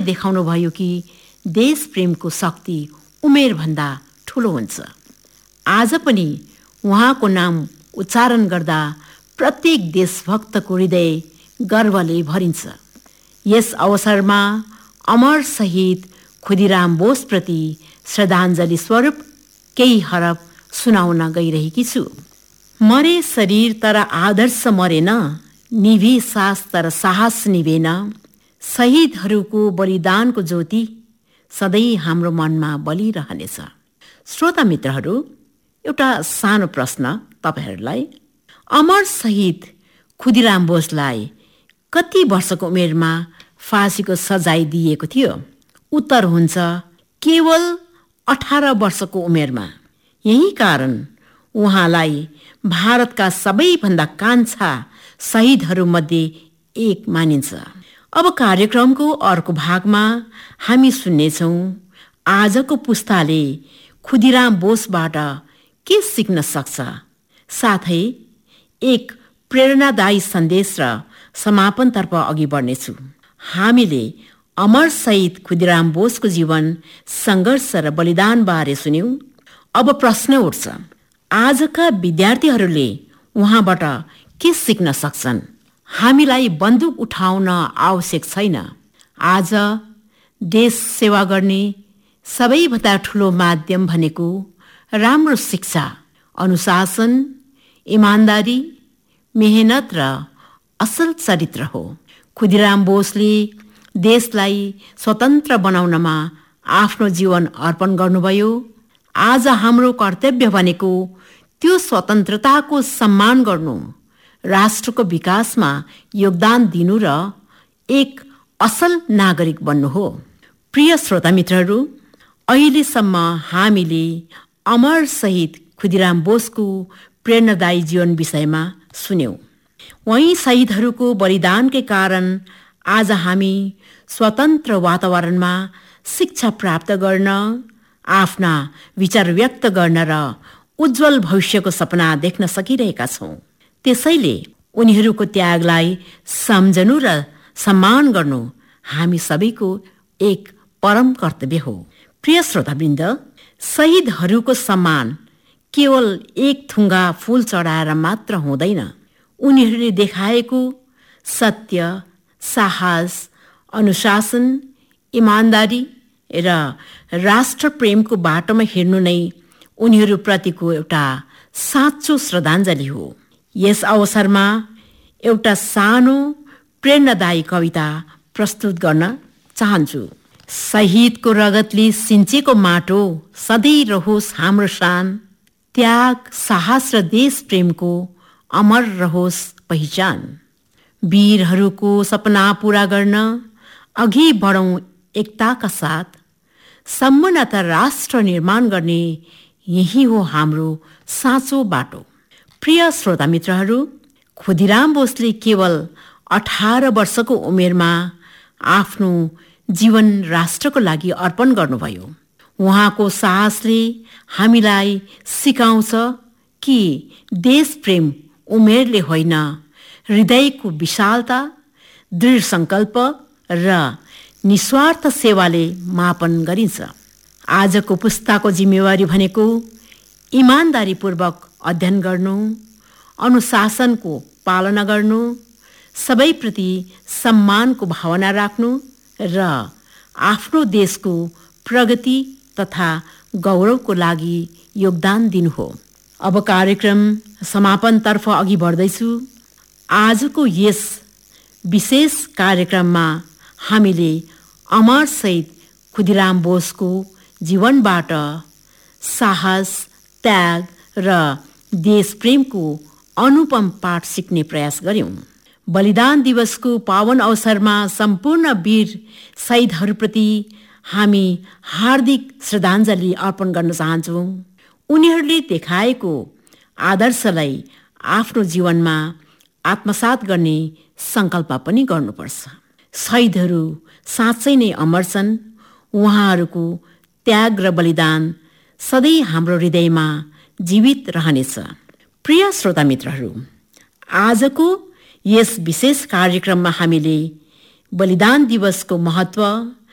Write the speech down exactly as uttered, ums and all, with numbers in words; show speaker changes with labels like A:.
A: देखाउनुभयो कि देश प्रेमको शक्ति उमेरभन्दा ठुलो हुन्छ। आज पनि उहाँको नाम उच्चारण गर्दा प्रत्येक देशभक्तको हृदय गर्वले भरिन्छ। यस अवसरमा अमर शहीद खुदीराम बोसप्रति श्रद्धाञ्जली स्वरूप केही हरफ सुनाउन गइरहेकी छु। मरे शरीर तर आदर्श मरेन, निभी सास तर साहस निभेन, शहीदहरूको बलिदानको ज्योति सधैँ हाम्रो मनमा बलिरहनेछ। श्रोता मित्रहरू, एउटा सानो प्रश्न तपाईहरूलाई। अमर शहीद खुदीराम बोसलाई कति वर्षको उमेरमा फाँसीको सजाय दिएको थियो? उत्तर हुन्छ केवल अठार वर्षको उमेरमा। यही कारण उहाँलाई भारतका सबैभन्दा कान्छा शहीदहरूमध्ये एक मानिन्छ। अब कार्यक्रमको अर्को भागमा हामी सुन्नेछौँ आजको पुस्ताले खुदीराम बोसबाट के सिक्न सक्छ, साथै एक प्रेरणादायी सन्देश र समापनतर्फ अघि बढ्नेछु। हामीले अमर शहीद खुदीराम बोसको जीवन, सङ्घर्ष र बलिदानबारे सुन्यौँ। अब प्रश्न उठ्छ, आजका विद्यार्थीहरूले उहाँबाट के सिक्न सक्छन्? हामीलाई बन्दुक उठाउन आवश्यक छैन। आज देश सेवा गर्ने सबैभन्दा ठुलो माध्यम भनेको राम्रो शिक्षा, अनुशासन, इमान्दारी, मेहनत र असल चरित्र हो। खुदीराम बोसले देशलाई स्वतन्त्र बनाउनमा आफ्नो जीवन अर्पण गर्नुभयो। आज हाम्रो कर्तव्य भनेको त्यो स्वतन्त्रताको सम्मान गर्नु, राष्ट्रको विकासमा योगदान दिनु र एक असल नागरिक बन्नु हो। प्रिय श्रोता मित्रहरू, अहिलेसम्म हामीले अमर शहीद खुदीराम बोसको प्रेरणादायी जीवन विषयमा सुन्यौँ। वहीं शहीदहरूको बलिदानकै कारण आज हामी स्वतन्त्र वातावरणमा शिक्षा प्राप्त गर्न, आफ्ना विचार व्यक्त गर्न र उज्जवल भविष्यको सपना देख्न सकिरहेका छौँ। त्यसैले उनीहरूको त्यागलाई सम्झनु र सम्मान गर्नु हामी सबैको एक परम कर्तव्य हो। प्रिय श्रोतावृन्द, शहीदहरूको सम्मान केवल एक थुङ्गा फूल चढाएर मात्र हुँदैन। उनीहरूले देखाएको सत्य, साहस, अनुशासन, इमान्दारी र राष्ट्रप्रेमको बाटोमा हिँड्नु नै उनीहरूप्रतिको एउटा साँचो श्रद्धाञ्जली हो। यस अवसरमा एउटा सानो प्रेरणादायी कविता प्रस्तुत गर्न चाहन्छु। शहीदको रगतले सिन्चेको माटो सधैँ रहोस् हाम्रो शान, त्याग, साहस र देश प्रेमको अमर रहोस् पहिचान। वीरहरूको सपना पूरा गर्न अघि बढौँ एकताका साथ, सम्पूर्णत राष्ट्र निर्माण गर्ने यही हो हाम्रो साँचो बाटो। प्रिय श्रोता मित्रहरू, खुदीराम बोसले केवल अठार वर्षको उमेरमा आफ्नो जीवन राष्ट्रको लागि अर्पण गर्नुभयो। उहाँको साहसले हामीलाई सिकाउँछ कि देश प्रेम उमेरले होइन, हृदयको विशालता, दृढ सङ्कल्प र निस्वार्थ सेवाले मापन गरिन्छ। आजको पुस्ताको जिम्मेवारी भनेको इमान्दारीपूर्वक अध्ययन गर्नु, अनुशासनको पालना गर्नु, सबैप्रति सम्मानको भावना राख्नु र आफ्नो देशको प्रगति तथा गौरवको लागि योगदान दिनु हो। अब कार्यक्रम समापनतर्फ अघि बढ्दैछु। आजको यस विशेष कार्यक्रममा हामीले अमर शहीद खुदीराम बोसको जीवनबाट साहस, त्याग र देशप्रेमको अनुपम पाठ सिक्ने प्रयास गर्यौँ। बलिदान दिवसको पावन अवसरमा सम्पूर्ण वीर शहीदहरूप्रति हामी हार्दिक श्रद्धाञ्जली अर्पण गर्न चाहन्छौँ। उनीहरूले देखाएको आदर्शलाई आफ्नो जीवनमा आत्मसात गर्ने सङ्कल्प पनि गर्नुपर्छ। शहीदहरू साँच्चै नै अमर छन्। उहाँहरूको त्याग र बलिदान सधैँ हाम्रो हृदयमा जीवित रहनेछ। प्रिय श्रोता मित्रहरू, आजको यस विशेष कार्यक्रममा हामीले बलिदान दिवसको महत्त्व